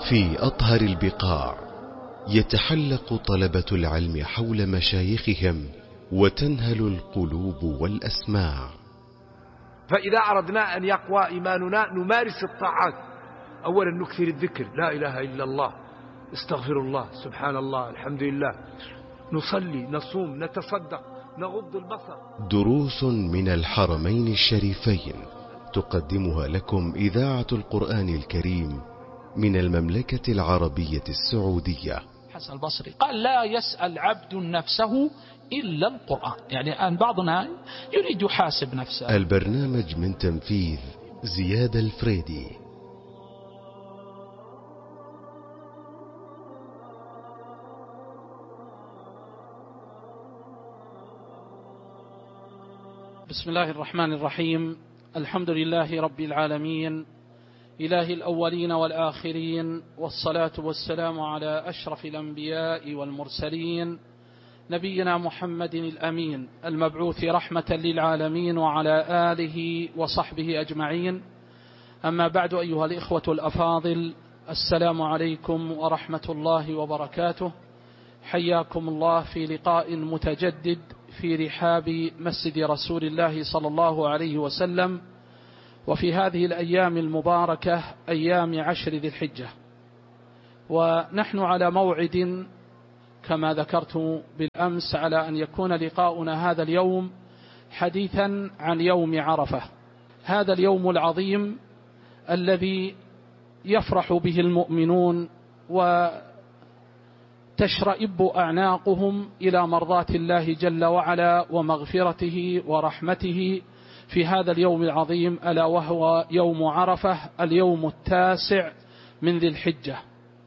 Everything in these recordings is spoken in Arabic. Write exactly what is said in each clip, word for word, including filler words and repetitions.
في أطهر البقاع يتحلق طلبة العلم حول مشايخهم وتنهل القلوب والأسماع. فإذا أردنا أن يقوى إيماننا نمارس الطاعات. أولا نكثر الذكر، لا إله إلا الله، استغفر الله، سبحان الله، الحمد لله، نصلي، نصوم، نتصدق، نغض البصر. دروس من الحرمين الشريفين تقدمها لكم إذاعة القرآن الكريم من المملكة العربية السعودية. حسن البصري قال: لا يسأل عبد نفسه إلا القرآن. يعني الآن بعضنا يريد يحاسب نفسه. البرنامج من تنفيذ زياد الفريدي. بسم الله الرحمن الرحيم. الحمد لله رب العالمين، إله الأولين والآخرين، والصلاة والسلام على أشرف الأنبياء والمرسلين، نبينا محمد الأمين المبعوث رحمة للعالمين، وعلى آله وصحبه أجمعين. أما بعد، أيها الإخوة الأفاضل، السلام عليكم ورحمة الله وبركاته. حياكم الله في لقاء متجدد في رحاب مسجد رسول الله صلى الله عليه وسلم، وفي هذه الأيام المباركة، أيام عشر ذي الحجة، ونحن على موعد كما ذكرت بالأمس على أن يكون لقاؤنا هذا اليوم حديثا عن يوم عرفة، هذا اليوم العظيم الذي يفرح به المؤمنون وتشرئب أعناقهم إلى مرضاة الله جل وعلا ومغفرته ورحمته في هذا اليوم العظيم، ألا وهو يوم عرفة، اليوم التاسع من ذي الحجة.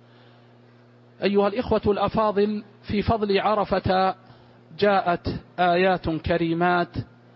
أيها الإخوة الأفاضل، في فضل عرفة جاءت آيات كريمات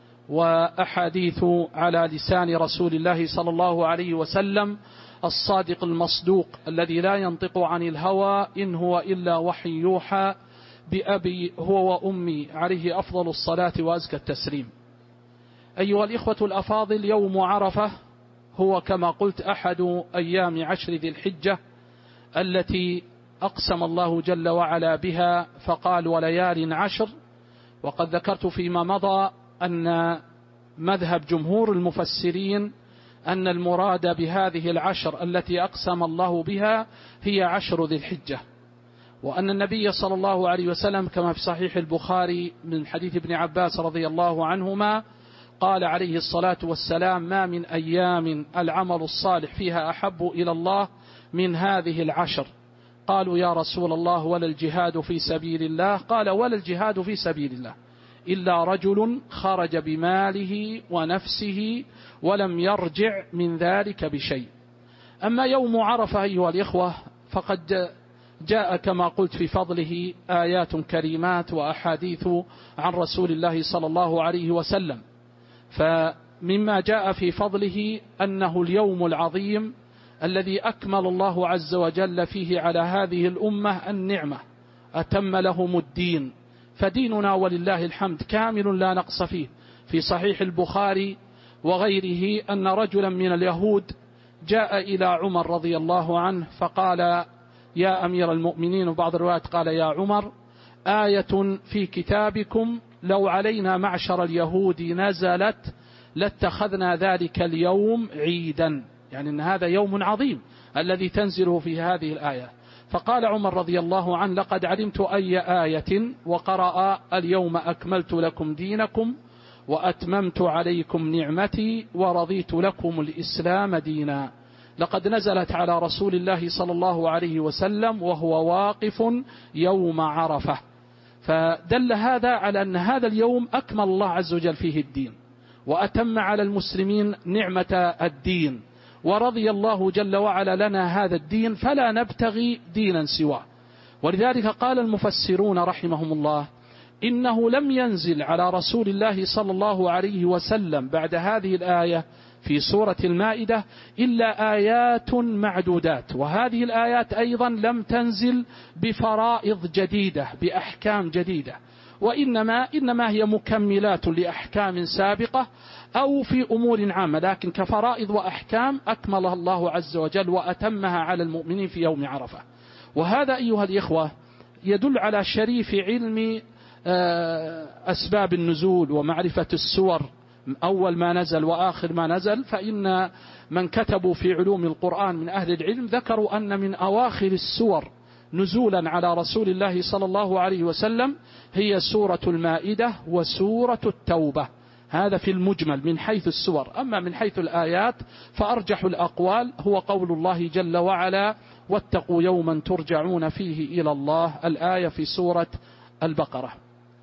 وأحاديث على لسان رسول الله صلى الله عليه وسلم الصادق المصدوق الذي لا ينطق عن الهوى إن هو إلا وحي يوحى، بأبي هو وأمي عليه أفضل الصلاة وأزكى التسليم. أيها الإخوة الأفاضل، يوم عرفة هو كما قلت أحد أيام عشر ذي الحجة التي أقسم الله جل وعلا بها فقال: وليال عشر. وقد ذكرت فيما مضى أن مذهب جمهور المفسرين أن المراد بهذه العشر التي أقسم الله بها هي عشر ذي الحجة، وأن النبي صلى الله عليه وسلم كما في صحيح البخاري من حديث ابن عباس رضي الله عنهما قال عليه الصلاة والسلام: ما من أيام العمل الصالح فيها أحب إلى الله من هذه العشر. قالوا: يا رسول الله ولا الجهاد في سبيل الله؟ قال: ولا الجهاد في سبيل الله إلا رجل خرج بماله ونفسه ولم يرجع من ذلك بشيء. أما يوم عرفة أيها الإخوة فقد جاء كما قلت في فضله آيات كريمات وأحاديث عن رسول الله صلى الله عليه وسلم. فمما جاء في فضله أنه اليوم العظيم الذي أكمل الله عز وجل فيه على هذه الأمة النعمة، أتم لهم الدين، فديننا ولله الحمد كامل لا نقص فيه. في صحيح البخاري وغيره أن رجلا من اليهود جاء إلى عمر رضي الله عنه فقال: يا أمير المؤمنين، وبعض الروايات قال: يا عمر، آية في كتابكم لو علينا معشر اليهود نزلت لاتخذنا ذلك اليوم عيدا. يعني أن هذا يوم عظيم الذي تنزله في هذه الآية. فقال عمر رضي الله عنه: لقد علمت أي آية، وقرأ: اليوم أكملت لكم دينكم وأتممت عليكم نعمتي ورضيت لكم الإسلام دينا. لقد نزلت على رسول الله صلى الله عليه وسلم وهو واقف يوم عرفة. فدل هذا على أن هذا اليوم أكمل الله عز وجل فيه الدين، وأتم على المسلمين نعمة الدين، ورضي الله جل وعلا لنا هذا الدين، فلا نبتغي دينا سواه. ولذلك قال المفسرون رحمهم الله: إنه لم ينزل على رسول الله صلى الله عليه وسلم بعد هذه الآية في سورة المائدة إلا آيات معدودات، وهذه الآيات أيضا لم تنزل بفرائض جديدة بأحكام جديدة، وإنما إنما هي مكملات لأحكام سابقة أو في أمور عامة، لكن كفرائض وأحكام أكملها الله عز وجل وأتمها على المؤمنين في يوم عرفة. وهذا أيها الإخوة يدل على شريف علم أسباب النزول ومعرفة السور أول ما نزل وآخر ما نزل. فإن من كتبوا في علوم القرآن من أهل العلم ذكروا أن من أواخر السور نزولا على رسول الله صلى الله عليه وسلم هي سورة المائدة وسورة التوبة. هذا في المجمل من حيث السور. أما من حيث الآيات فأرجح الأقوال هو قول الله جل وعلا واتقوا يوما ترجعون فيه إلى الله، الآية في سورة البقرة.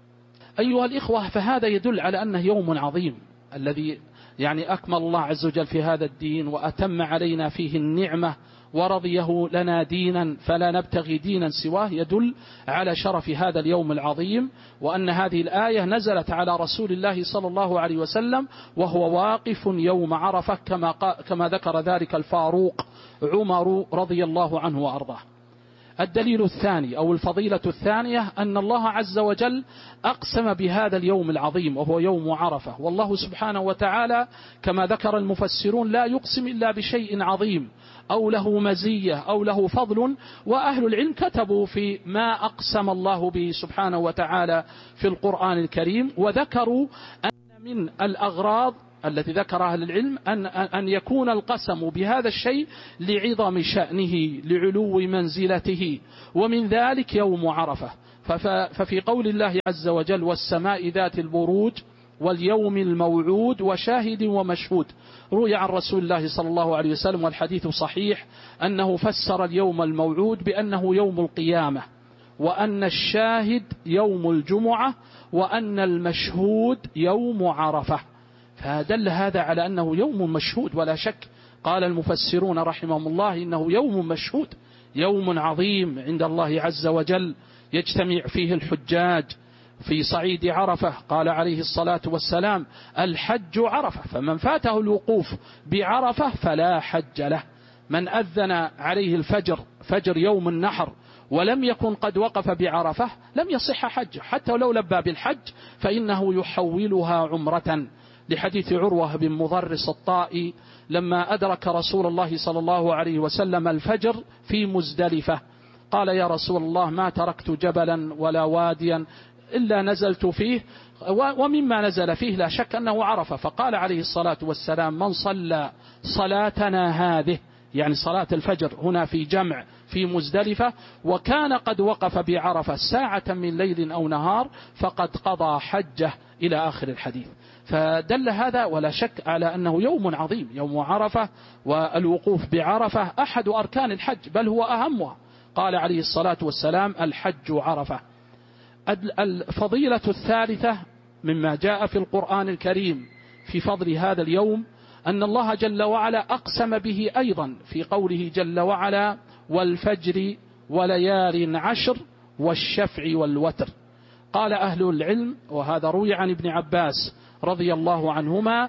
أيها الإخوة، فهذا يدل على أنه يوم عظيم الذي يعني أكمل الله عز وجل في هذا الدين وأتم علينا فيه النعمة ورضيه لنا دينا فلا نبتغي دينا سواه، يدل على شرف هذا اليوم العظيم، وأن هذه الآية نزلت على رسول الله صلى الله عليه وسلم وهو واقف يوم عرفة كما, كما ذكر ذلك الفاروق عمر رضي الله عنه وأرضاه. الدليل الثاني أو الفضيلة الثانية أن الله عز وجل أقسم بهذا اليوم العظيم وهو يوم عرفة، والله سبحانه وتعالى كما ذكر المفسرون لا يقسم إلا بشيء عظيم أو له مزية أو له فضل. وأهل العلم كتبوا في ما أقسم الله به سبحانه وتعالى في القرآن الكريم، وذكروا أن من الأغراض التي ذكرها أهل العلم أن, أن يكون القسم بهذا الشيء لعظم شأنه لعلو منزلته، ومن ذلك يوم عرفة. ففي قول الله عز وجل والسماء ذات البروج واليوم الموعود وشاهد ومشهود، روي عن رسول الله صلى الله عليه وسلم والحديث صحيح أنه فسر اليوم الموعود بأنه يوم القيامة، وأن الشاهد يوم الجمعة، وأن المشهود يوم عرفة. فدل هذا على أنه يوم مشهود ولا شك. قال المفسرون رحمهم الله إنه يوم مشهود، يوم عظيم عند الله عز وجل يجتمع فيه الحجاج في صعيد عرفة. قال عليه الصلاة والسلام الحج عرفة، فمن فاته الوقوف بعرفة فلا حج له. من أذن عليه الفجر فجر يوم النحر ولم يكن قد وقف بعرفة لم يصح حجه، حتى ولو لبى بالحج فإنه يحولها عمرة، لحديث عروة بن مضرس الطائي لما أدرك رسول الله صلى الله عليه وسلم الفجر في مزدلفة قال يا رسول الله ما تركت جبلا ولا واديا إلا نزلت فيه، ومما نزل فيه لا شك أنه عرفة. فقال عليه الصلاة والسلام من صلى صلاتنا هذه، يعني صلاة الفجر هنا في جمع في مزدلفة، وكان قد وقف بعرفة ساعة من ليل أو نهار فقد قضى حجه إلى آخر الحديث. فدل هذا ولا شك على أنه يوم عظيم يوم عرفة، والوقوف بعرفة أحد أركان الحج بل هو أهمها. قال عليه الصلاة والسلام الحج عرفة. الفضيلة الثالثة مما جاء في القرآن الكريم في فضل هذا اليوم أن الله جل وعلا أقسم به أيضا في قوله جل وعلا والفجر وليال عشر والشفع والوتر. قال أهل العلم وهذا روي عن ابن عباس رضي الله عنهما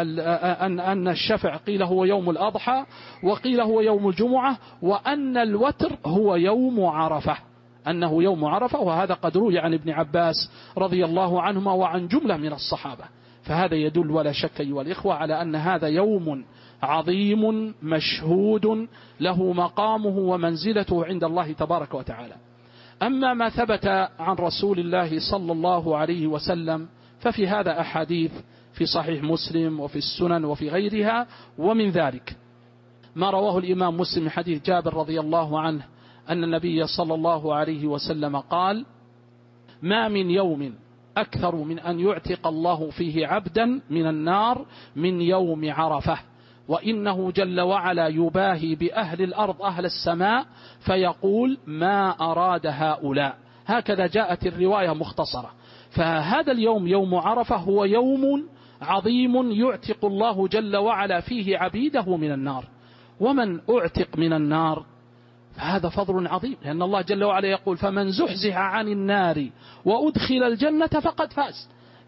أن الشفع قيل هو يوم الأضحى وقيل هو يوم الجمعة، وأن الوتر هو يوم عرفة، أنه يوم عرفة، وهذا قد روي عن ابن عباس رضي الله عنهما وعن جملة من الصحابة. فهذا يدل ولا شك أيها الإخوة على أن هذا يوم عظيم مشهود له مقامه ومنزلته عند الله تبارك وتعالى. أما ما ثبت عن رسول الله صلى الله عليه وسلم ففي هذا أحاديث في صحيح مسلم وفي السنن وفي غيرها، ومن ذلك ما رواه الإمام مسلم حديث جابر رضي الله عنه أن النبي صلى الله عليه وسلم قال ما من يوم أكثر من أن يعتق الله فيه عبدا من النار من يوم عرفة، وإنه جل وعلا يباهي بأهل الأرض أهل السماء فيقول ما أراد هؤلاء. هكذا جاءت الرواية مختصرة. فهذا اليوم يوم عرفة هو يوم عظيم يعتق الله جل وعلا فيه عبيده من النار. ومن أعتق من النار فهذا فضل عظيم، لأن الله جل وعلا يقول فمن زحزح عن النار وأدخل الجنة فقد فاز.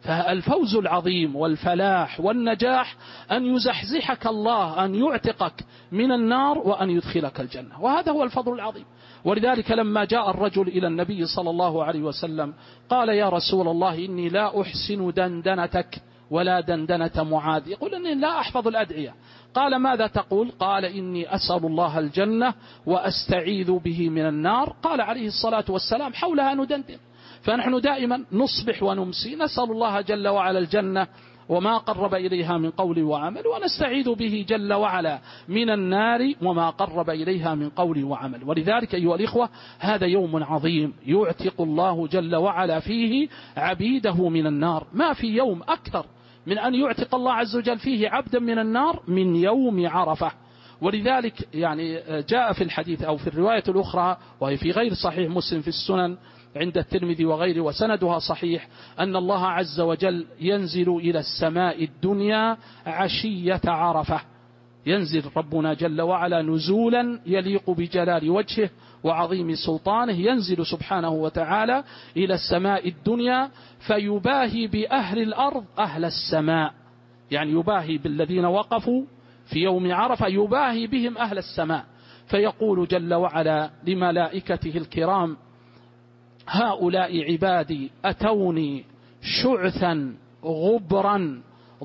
فالفوز العظيم والفلاح والنجاح أن يزحزحك الله، أن يعتقك من النار وأن يدخلك الجنة، وهذا هو الفضل العظيم. ولذلك لما جاء الرجل إلى النبي صلى الله عليه وسلم قال: يا رسول الله إني لا أحسن دندنتك ولا دندنة معاذ. يقول: إني لا أحفظ الأدعية. قال: ماذا تقول؟ قال: إني أسأل الله الجنة وأستعيذ به من النار. قال عليه الصلاة والسلام: حولها ندندن. فنحن دائما نصبح ونمسي نسأل الله جل وعلا الجنة وما قرب إليها من قول وعمل، ونستعيذ به جل وعلا من النار وما قرب إليها من قول وعمل. ولذلك أيها الإخوة هذا يوم عظيم يعتق الله جل وعلا فيه عبيده من النار. ما في يوم أكثر من أن يعتق الله عز وجل فيه عبدا من النار من يوم عرفة. ولذلك يعني جاء في الحديث أو في الرواية الأخرى وهي في غير صحيح مسلم في السنن عند الترمذي وغيره وسندها صحيح أن الله عز وجل ينزل إلى السماء الدنيا عشية عرفة. ينزل ربنا جل وعلا نزولا يليق بجلال وجهه وعظيم سلطانه، ينزل سبحانه وتعالى إلى السماء الدنيا فيباهي بأهل الأرض أهل السماء، يعني يباهي بالذين وقفوا في يوم عرفة يباهي بهم أهل السماء، فيقول جل وعلا لملائكته الكرام: هؤلاء عبادي أتوني شعثا غبرا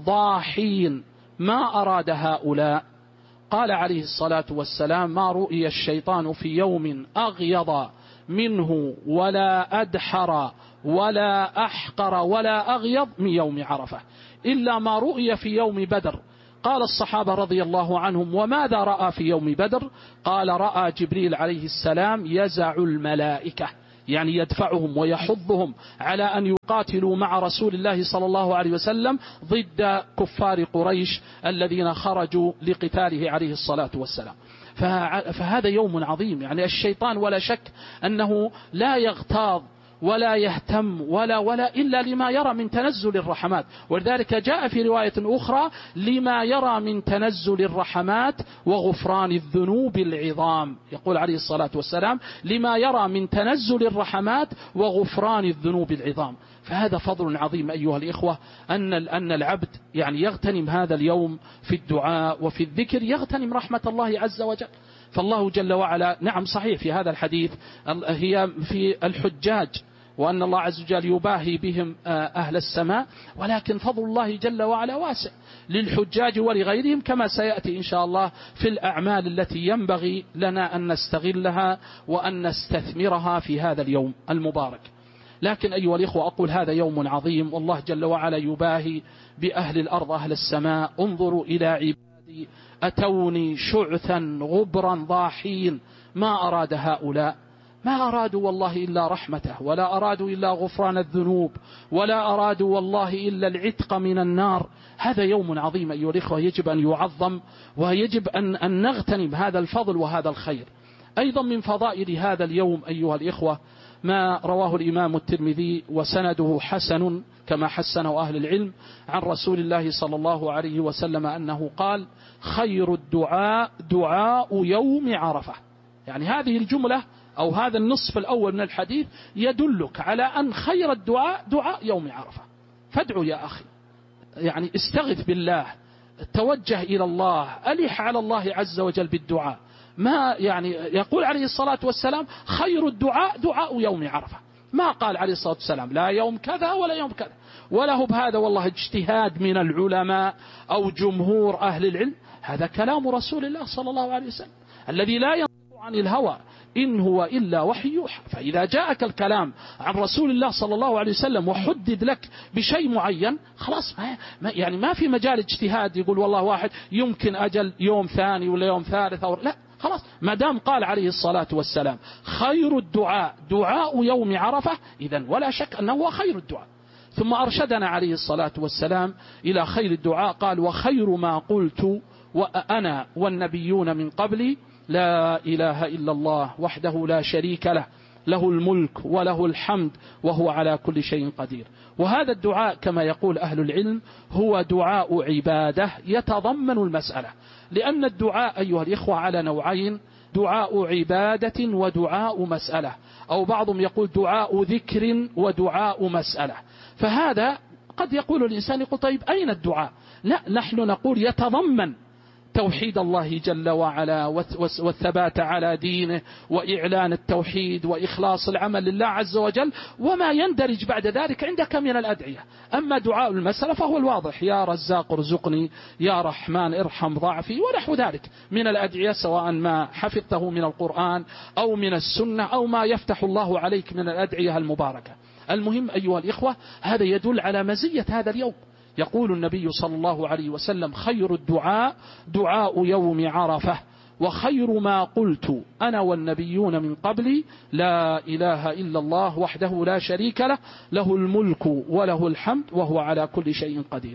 ضاحين ما أراد هؤلاء. قال عليه الصلاة والسلام: ما رؤي الشيطان في يوم أغيض منه ولا أدحر ولا أحقر ولا أغيض من يوم عرفة إلا ما رؤي في يوم بدر. قال الصحابة رضي الله عنهم: وماذا رأى في يوم بدر؟ قال: رأى جبريل عليه السلام يزع الملائكة، يعني يدفعهم ويحضهم على أن يقاتلوا مع رسول الله صلى الله عليه وسلم ضد كفار قريش الذين خرجوا لقتاله عليه الصلاة والسلام. فهذا يوم عظيم، يعني الشيطان ولا شك أنه لا يغتاظ ولا يهتم ولا ولا إلا لما يرى من تنزل الرحمات. ولذلك جاء في رواية أخرى: لما يرى من تنزل الرحمات وغفران الذنوب العظام. يقول عليه الصلاة والسلام: لما يرى من تنزل الرحمات وغفران الذنوب العظام. فهذا فضل عظيم أيها الإخوة أن أن العبد يعني يغتنم هذا اليوم في الدعاء وفي الذكر، يغتنم رحمة الله عز وجل. فالله جل وعلا نعم صحيح في هذا الحديث هي في الحجاج وأن الله عز وجل يباهي بهم أهل السماء، ولكن فضل الله جل وعلا واسع للحجاج ولغيرهم كما سيأتي إن شاء الله في الأعمال التي ينبغي لنا أن نستغلها وأن نستثمرها في هذا اليوم المبارك. لكن أيها الإخوة أقول هذا يوم عظيم والله جل وعلا يباهي بأهل الأرض أهل السماء: انظروا إلى عبادي أتوني شعثا غبرا ضاحين ما أراد هؤلاء. ما أرادوا والله إلا رحمته، ولا أرادوا إلا غفران الذنوب، ولا أرادوا والله إلا العتق من النار. هذا يوم عظيم أيها الإخوة يجب أن يعظم، ويجب أن, أن نغتنم هذا الفضل وهذا الخير. أيضا من فضائل هذا اليوم أيها الإخوة ما رواه الإمام الترمذي وسنده حسن كما حسنه أهل العلم عن رسول الله صلى الله عليه وسلم أنه قال: خير الدعاء دعاء يوم عرفة. يعني هذه الجملة أو هذا النصف الأول من الحديث يدلك على أن خير الدعاء دعاء يوم عرفة. فادعوا يا أخي، يعني استغث بالله، توجه إلى الله، ألح على الله عز وجل بالدعاء. ما يعني يقول عليه الصلاة والسلام: خير الدعاء دعاء يوم عرفة. ما قال عليه الصلاة والسلام لا يوم كذا ولا يوم كذا، وله بهذا والله اجتهاد من العلماء أو جمهور أهل العلم. هذا كلام رسول الله صلى الله عليه وسلم الذي لا ينطق عن الهوى إن هو إلا وحي يوحى. فإذا جاءك الكلام عن رسول الله صلى الله عليه وسلم وحدد لك بشيء معين خلاص ما يعني ما في مجال اجتهاد يقول والله واحد يمكن أجل يوم ثاني ولا يوم ثالث أو لا، خلاص ما دام قال عليه الصلاة والسلام خير الدعاء دعاء يوم عرفة إذن ولا شك أنه هو خير الدعاء. ثم أرشدنا عليه الصلاة والسلام إلى خير الدعاء، قال: وخير ما قلت وأنا والنبيون من قبلي لا إله إلا الله وحده لا شريك له له الملك وله الحمد وهو على كل شيء قدير. وهذا الدعاء كما يقول أهل العلم هو دعاء عبادة يتضمن المسألة، لأن الدعاء أيها الإخوة على نوعين: دعاء عبادة ودعاء مسألة، أو بعضهم يقول دعاء ذكر ودعاء مسألة. فهذا وقد يقول الإنسان يقول طيب أين الدعاء؟ لا، نحن نقول يتضمن توحيد الله جل وعلا والثبات على دينه وإعلان التوحيد وإخلاص العمل لله عز وجل، وما يندرج بعد ذلك عندك من الأدعية. أما دعاء المسألة فهو الواضح: يا رزاق ارزقني، يا رحمن ارحم ضعفي، ونحو ذلك من الأدعية، سواء ما حفظته من القرآن أو من السنة أو ما يفتح الله عليك من الأدعية المباركة. المهم أيها الإخوة، هذا يدل على مزية هذا اليوم. يقول النبي صلى الله عليه وسلم: خير الدعاء دعاء يوم عرفة، وخير ما قلت أنا والنبيون من قبلي لا إله إلا الله وحده لا شريك له، له الملك وله الحمد وهو على كل شيء قدير.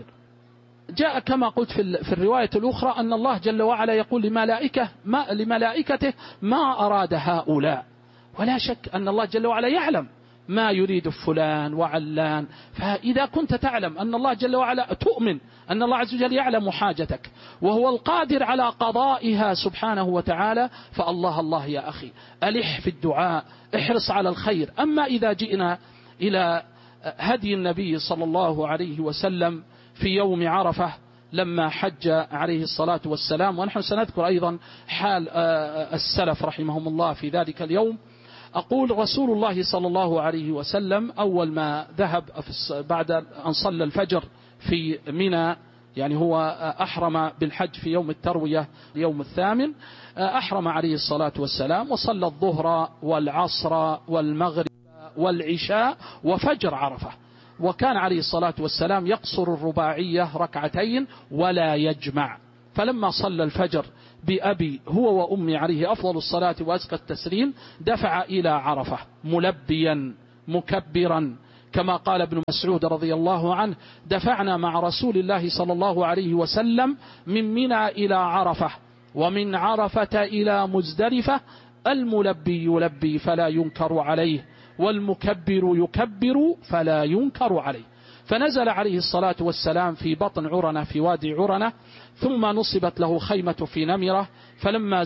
جاء كما قلت في الرواية الأخرى أن الله جل وعلا يقول لملائكة ما لملائكته: ما أراد هؤلاء. ولا شك أن الله جل وعلا يعلم ما يريد فلان وعلان. فإذا كنت تعلم أن الله جل وعلا، تؤمن أن الله عز وجل يعلم حاجتك وهو القادر على قضائها سبحانه وتعالى، فالله الله يا أخي، ألح في الدعاء، احرص على الخير. أما إذا جئنا إلى هدي النبي صلى الله عليه وسلم في يوم عرفة لما حج عليه الصلاة والسلام، ونحن سنذكر أيضا حال السلف رحمهم الله في ذلك اليوم. أقول: رسول الله صلى الله عليه وسلم أول ما ذهب بعد أن صلى الفجر في منى، يعني هو أحرم بالحج في يوم التروية يوم الثامن، أحرم عليه الصلاة والسلام وصلى الظهر والعصر والمغرب والعشاء وفجر عرفة. وكان عليه الصلاة والسلام يقصر الرباعية ركعتين ولا يجمع. فلما صلى الفجر بأبي هو وأمي عليه أفضل الصلاة وأزكى التسليم، دفع إلى عرفة ملبيا مكبرا، كما قال ابن مسعود رضي الله عنه: دفعنا مع رسول الله صلى الله عليه وسلم من منى إلى عرفة، ومن عرفة إلى مزدلفة، الملبي يلبي فلا ينكر عليه، والمكبر يكبر فلا ينكر عليه. فنزل عليه الصلاة والسلام في بطن عرنة في وادي عرنة، ثم نصبت له خيمة في نمرة. فلما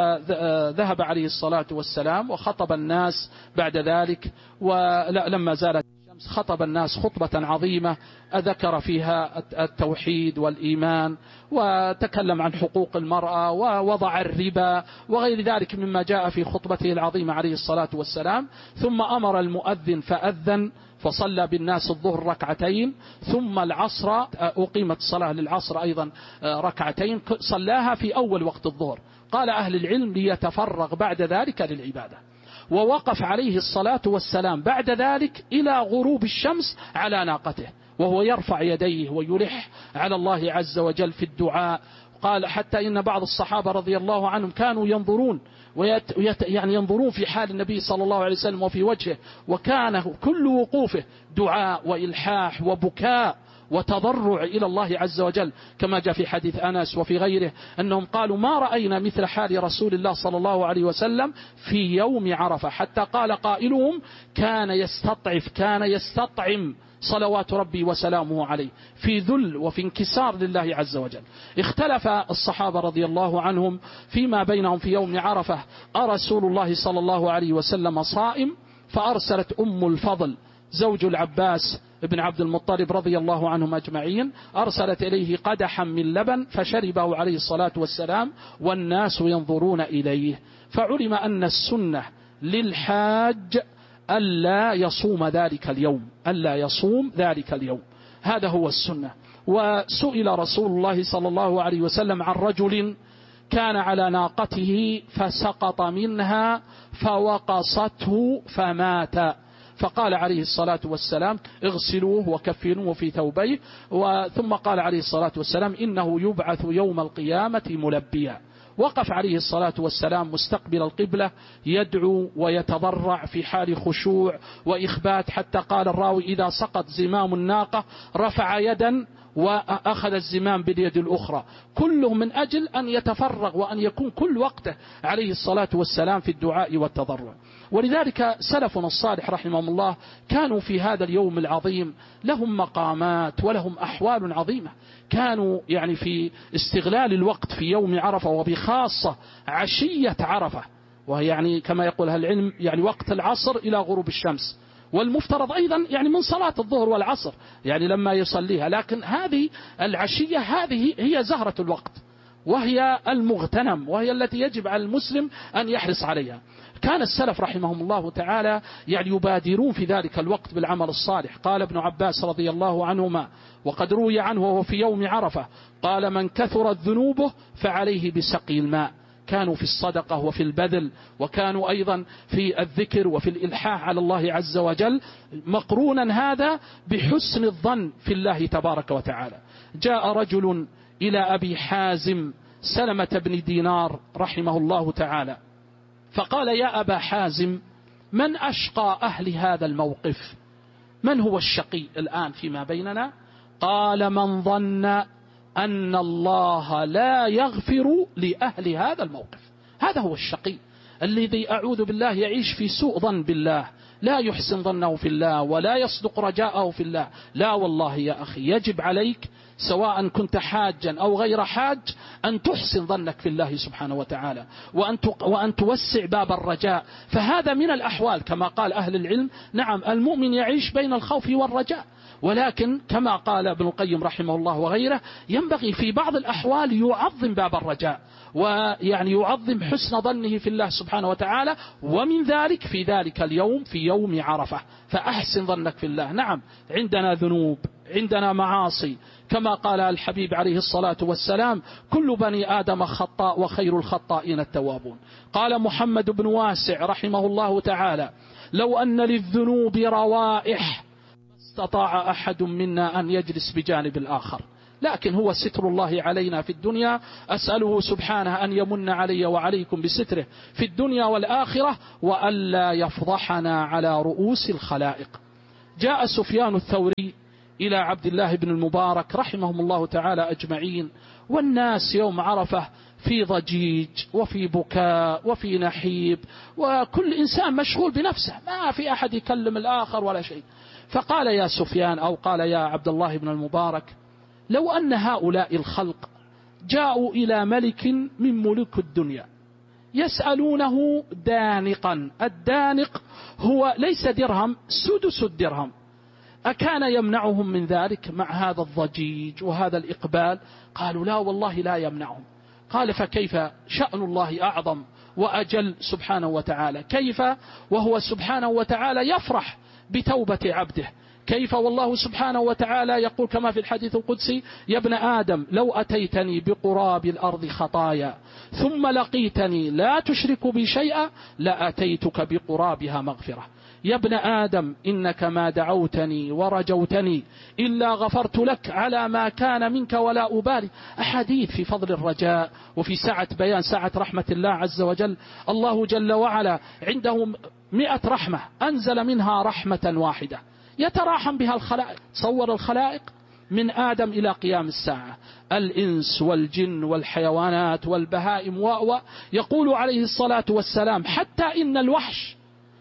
ذهب عليه الصلاة والسلام وخطب الناس بعد ذلك، ولما زالت الشمس خطب الناس خطبة عظيمة أذكر فيها التوحيد والإيمان، وتكلم عن حقوق المرأة ووضع الربا وغير ذلك مما جاء في خطبته العظيمة عليه الصلاة والسلام. ثم أمر المؤذن فأذن فصلى بالناس الظهر ركعتين، ثم العصر أقيمت الصلاة للعصر أيضا ركعتين، صلاها في أول وقت الظهر. قال أهل العلم: ليتفرغ بعد ذلك للعبادة. ووقف عليه الصلاة والسلام بعد ذلك إلى غروب الشمس على ناقته، وهو يرفع يديه ويلح على الله عز وجل في الدعاء. قال: حتى إن بعض الصحابة رضي الله عنهم كانوا ينظرون ويت يعني ينظرون في حال النبي صلى الله عليه وسلم وفي وجهه، وكان كل وقوفه دعاء وإلحاح وبكاء وتضرع إلى الله عز وجل، كما جاء في حديث أنس وفي غيره أنهم قالوا: ما رأينا مثل حال رسول الله صلى الله عليه وسلم في يوم عرفة، حتى قال قائلهم: كان يستطعف كان يستطعم صلوات ربي وسلامه عليه، في ذل وفي انكسار لله عز وجل. اختلف الصحابة رضي الله عنهم فيما بينهم في يوم عرفة: أرسول الله صلى الله عليه وسلم صائم؟ فأرسلت أم الفضل زوج العباس ابن عبد المطلب رضي الله عنهم أجمعين، أرسلت إليه قدحا من لبن فشربه عليه الصلاة والسلام والناس ينظرون إليه. فعلم أن السنة للحاج ألا يصوم ذلك اليوم، ألا يصوم ذلك اليوم، هذا هو السنة. وسئل رسول الله صلى الله عليه وسلم عن رجل كان على ناقته فسقط منها فوقصته فمات، فقال عليه الصلاة والسلام: اغسلوه وكفنوه في ثوبيه. ثم قال عليه الصلاة والسلام: إنه يبعث يوم القيامة ملبيا. وقف عليه الصلاة والسلام مستقبل القبلة يدعو ويتضرع في حال خشوع وإخبات، حتى قال الراوي: إذا سقط زمام الناقة رفع يدا وأخذ الزمام باليد الأخرى، كله من أجل أن يتفرغ وأن يكون كل وقته عليه الصلاة والسلام في الدعاء والتضرع. ولذلك سلفنا الصالح رحمهم الله كانوا في هذا اليوم العظيم لهم مقامات ولهم أحوال عظيمة، كانوا يعني في استغلال الوقت في يوم عرفة، وبخاصة عشية عرفة، وهي يعني كما يقول أهل العلم يعني وقت العصر إلى غروب الشمس، والمفترض أيضا يعني من صلاة الظهر والعصر يعني لما يصليها، لكن هذه العشية هذه هي زهرة الوقت وهي المغتنم وهي التي يجب على المسلم أن يحرص عليها. كان السلف رحمهم الله تعالى يعني يبادرون في ذلك الوقت بالعمل الصالح. قال ابن عباس رضي الله عنهما وقد روي عنه وهو في يوم عرفة قال من كثرت ذنوبه فعليه بسقي الماء. كانوا في الصدقة وفي البذل، وكانوا أيضا في الذكر وفي الإلحاح على الله عز وجل، مقرونا هذا بحسن الظن في الله تبارك وتعالى. جاء رجل إلى أبي حازم سلمة بن دينار رحمه الله تعالى فقال يا أبا حازم من أشقى أهل هذا الموقف؟ من هو الشقي الآن فيما بيننا؟ قال من ظن أن الله لا يغفر لأهل هذا الموقف. هذا هو الشقي الذي أعوذ بالله يعيش في سوء ظن بالله، لا يحسن ظنه في الله ولا يصدق رجاءه في الله. لا والله يا أخي، يجب عليك سواء كنت حاجا أو غير حاج أن تحسن ظنك في الله سبحانه وتعالى، وأن وأن توسع باب الرجاء. فهذا من الأحوال كما قال أهل العلم. نعم المؤمن يعيش بين الخوف والرجاء، ولكن كما قال ابن القيم رحمه الله وغيره ينبغي في بعض الأحوال يعظم باب الرجاء، ويعني يعظم حسن ظنه في الله سبحانه وتعالى. ومن ذلك في ذلك اليوم في يوم عرفة فأحسن ظنك في الله. نعم عندنا ذنوب، عندنا معاصي، كما قال الحبيب عليه الصلاة والسلام كل بني آدم خطاء وخير الخطائين التوابون. قال محمد بن واسع رحمه الله تعالى لو أن للذنوب روائح استطاع أحد منا أن يجلس بجانب الآخر، لكن هو ستر الله علينا في الدنيا. أسأله سبحانه أن يمن علي وعليكم بستره في الدنيا والآخرة، وألا يفضحنا على رؤوس الخلائق. جاء سفيان الثوري إلى عبد الله بن المبارك رحمهم الله تعالى أجمعين، والناس يوم عرفة في ضجيج وفي بكاء وفي نحيب، وكل إنسان مشغول بنفسه، ما في أحد يكلم الآخر ولا شيء. فقال يا سفيان أو قال يا عبد الله بن المبارك لو أن هؤلاء الخلق جاءوا إلى ملك من ملوك الدنيا يسألونه دانقا، الدانق هو ليس درهم، سدس الدرهم، أكان يمنعهم من ذلك مع هذا الضجيج وهذا الإقبال؟ قالوا لا والله لا يمنعهم. قال فكيف شأن الله أعظم وأجل سبحانه وتعالى، كيف وهو سبحانه وتعالى يفرح بتوبة عبده، كيف والله سبحانه وتعالى يقول كما في الحديث القدسي يا ابن آدم لو أتيتني بقراب الأرض خطايا ثم لقيتني لا تشرك بي شيئا لأتيتك بقرابها مغفرة. يا ابن آدم إنك ما دعوتني ورجوتني إلا غفرت لك على ما كان منك ولا أبالي. أحاديث في فضل الرجاء وفي سعة بيان سعة رحمة الله عز وجل. الله جل وعلا عنده مئة رحمة أنزل منها رحمة واحدة يتراحم بها الخلائق. تصور الخلائق من آدم إلى قيام الساعة، الإنس والجن والحيوانات والبهائم و يقول عليه الصلاة والسلام حتى إن الوحش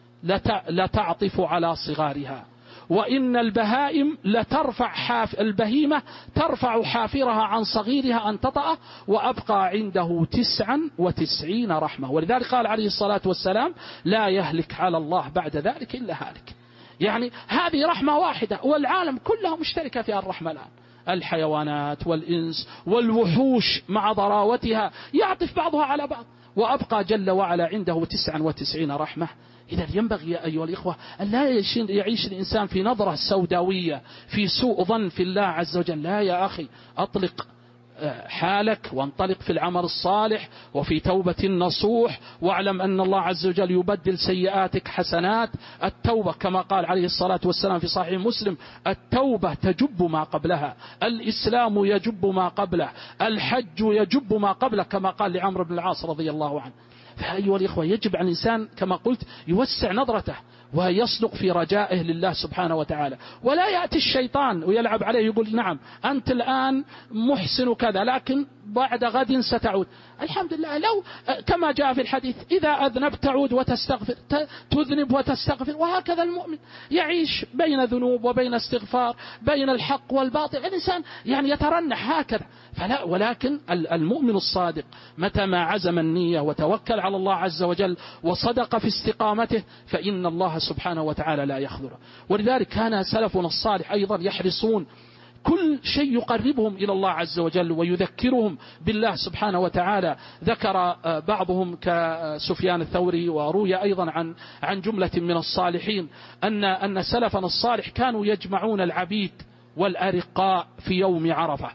لتعطف على صغارها، وإن البهائم لترفع حاف البهيمة ترفع حافرها عن صغيرها أن تطأه، وأبقى عنده تسعا وتسعين رحمة. ولذلك قال عليه الصلاة والسلام لا يهلك على الله بعد ذلك إلا هالك. يعني هذه رحمة واحدة والعالم كلها مشتركة في الرحمة الآن. الحيوانات والإنس والوحوش مع ضراوتها يعطف بعضها على بعض، وأبقى جل وعلا عنده تسعا وتسعين رحمة. إذا ينبغي يا أيها الإخوة أن لا يعيش الإنسان في نظرة سوداوية في سوء ظن في الله عز وجل. لا يا أخي، أطلق حالك وانطلق في العمل الصالح وفي توبة نصوح، واعلم أن الله عز وجل يبدل سيئاتك حسنات. التوبة كما قال عليه الصلاة والسلام في صحيح مسلم التوبة تجب ما قبلها، الإسلام يجب ما قبله، الحج يجب ما قبله، كما قال لعمرو بن العاص رضي الله عنه. فأيها الإخوة يجب على الإنسان كما قلت يوسع نظرته ويصدق في رجائه لله سبحانه وتعالى، ولا يأتي الشيطان ويلعب عليه يقول نعم أنت الآن محسن كذا لكن بعد غد ستعود. الحمد لله، لو كما جاء في الحديث إذا أذنبت تعود وتستغفر، تذنب وتستغفر، وهكذا المؤمن يعيش بين ذنوب وبين استغفار، بين الحق والباطل. الإنسان يعني يترنح هكذا. فلا، ولكن المؤمن الصادق متى ما عزم النية وتوكل على الله عز وجل وصدق في استقامته فإن الله سبحانه وتعالى لا يخذله. ولذلك كان سلفنا الصالح أيضا يحرصون كل شيء يقربهم إلى الله عز وجل ويذكرهم بالله سبحانه وتعالى. ذكر بعضهم كسفيان الثوري، وروي أيضا عن عن جملة من الصالحين أن أن سلفنا الصالح كانوا يجمعون العبيد والأرقاء في يوم عرفة،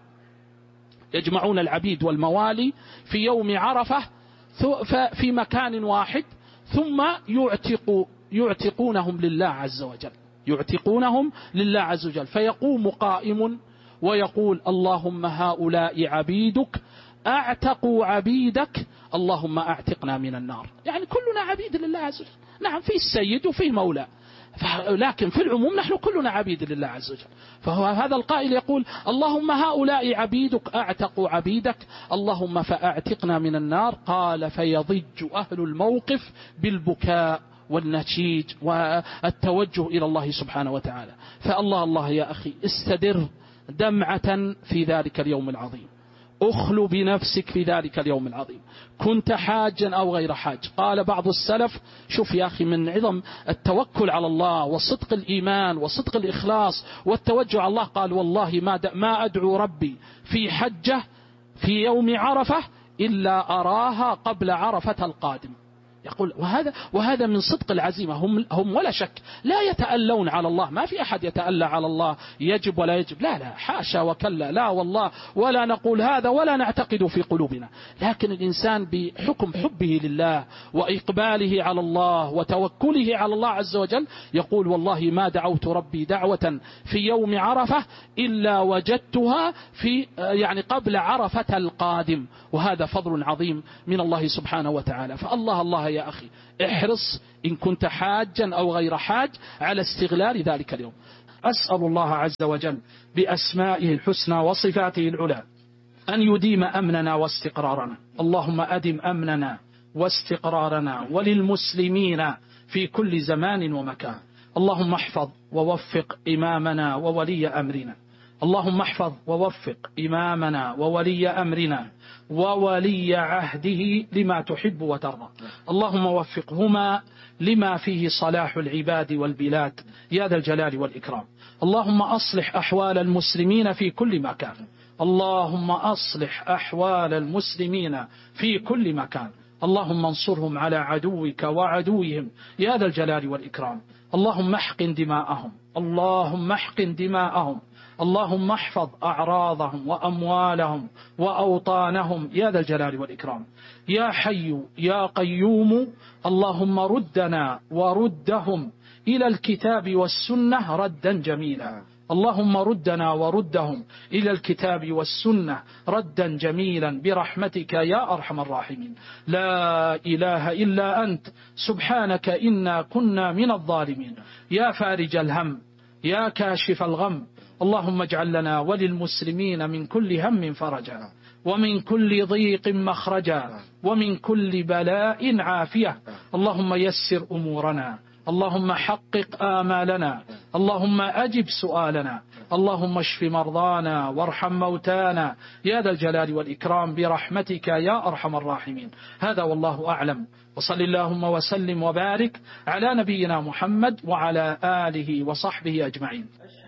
يجمعون العبيد والموالي في يوم عرفة في مكان واحد، ثم يعتق يعتقونهم لله عز وجل، يعتقونهم لله عز وجل. فيقوم قائم ويقول: اللهم هؤلاء عبيدك أعتقوا عبيدك، اللهم أعتقنا من النار. يعني كلنا عبيد لله عز وجل، نعم، في السيد وفي مولى، لكن في العموم نحن كلنا عبيد لله عز وجل. فهو هذا القائل يقول: اللهم هؤلاء عبيدك أعتقوا عبيدك، اللهم فأعتقنا من النار. قال: فيضج أهل الموقف بالبكاء والنشيج والتوجه إلى الله سبحانه وتعالى. فالله الله يا أخي، استدر دمعة في ذلك اليوم العظيم، أخلو بنفسك في ذلك اليوم العظيم، كنت حاجا أو غير حاج. قال بعض السلف: شوف يا أخي من عظم التوكل على الله وصدق الإيمان وصدق الإخلاص والتوجه على الله، قال: والله ما ما أدعو ربي في حجة في يوم عرفة إلا أراها قبل عرفة القادم. يقول وهذا وهذا من صدق العزيمة. هم هم ولا شك لا يتألون على الله، ما في أحد يتألى على الله يجب ولا يجب، لا لا حاشا وكلا، لا والله، ولا نقول هذا ولا نعتقد في قلوبنا. لكن الإنسان بحكم حبه لله وإقباله على الله وتوكله على الله عز وجل يقول: والله ما دعوت ربي دعوة في يوم عرفة إلا وجدتها في يعني قبل عرفة القادم. وهذا فضل عظيم من الله سبحانه وتعالى. فالله الله يا أخي، احرص إن كنت حاجا أو غير حاج على استغلال ذلك اليوم. أسأل الله عز وجل بأسمائه الحسنى وصفاته العلى أن يديم أمننا واستقرارنا. اللهم أدم أمننا واستقرارنا وللمسلمين في كل زمان ومكان. اللهم احفظ ووفق إمامنا وولي أمرنا، اللهم احفظ ووفق إمامنا وولي أمرنا وولي عهده لما تحب وترضى. اللهم وفقهما لما فيه صلاح العباد والبلاد يا ذا الجلال والإكرام. اللهم أصلح أحوال المسلمين في كل مكان، اللهم أصلح أحوال المسلمين في كل مكان. اللهم انصرهم على عدوك وعدوهم يا ذا الجلال والإكرام. اللهم احقن دماءهم، اللهم احقن دماءهم، اللهم احفظ أعراضهم وأموالهم وأوطانهم يا ذا الجلال والإكرام. يا حي يا قيوم، اللهم ردنا وردهم إلى الكتاب والسنة ردا جميلا. اللهم ردنا وردهم إلى الكتاب والسنة ردا جميلا برحمتك يا أرحم الراحمين. لا إله إلا أنت سبحانك إنا كنا من الظالمين. يا فارج الهم يا كاشف الغم، اللهم اجعل لنا وللمسلمين من كل هم فرجا ومن كل ضيق مخرجا ومن كل بلاء عافية. اللهم يسر أمورنا، اللهم حقق آمالنا، اللهم أجب سؤالنا، اللهم اشف مرضانا وارحم موتانا يا ذا الجلال والإكرام برحمتك يا أرحم الراحمين. هذا والله أعلم، وصل اللهم وسلم وبارك على نبينا محمد وعلى آله وصحبه أجمعين.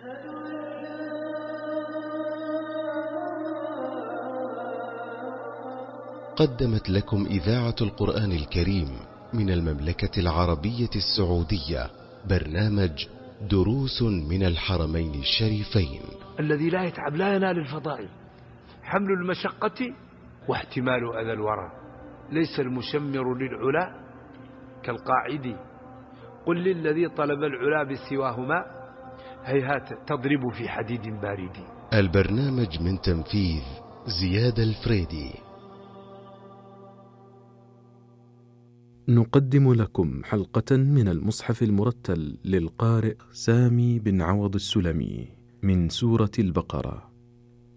قدمت لكم إذاعة القرآن الكريم من المملكة العربية السعودية برنامج دروس من الحرمين الشريفين. الذي لا يتعب لا ينال الفضائل، حمل المشقة واحتمال أذى الورى، ليس المشمر للعلا كالقاعد، قل للذي طلب العلا بسواهما هيهات تضرب في حديد بارد. البرنامج من تنفيذ زياد الفريدي. نقدم لكم حلقة من المصحف المرتل للقارئ سامي بن عوض السلمي من سورة البقرة.